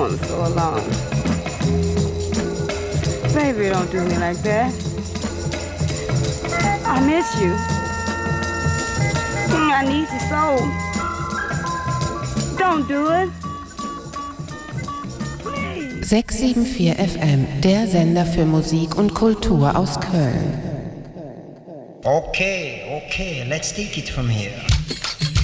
alone, so alone. Baby, don't do me like that. I miss you. I need you so. Don't do it. 674 FM, der Sender für Musik und Kultur aus Köln. Okay, let's take it from here.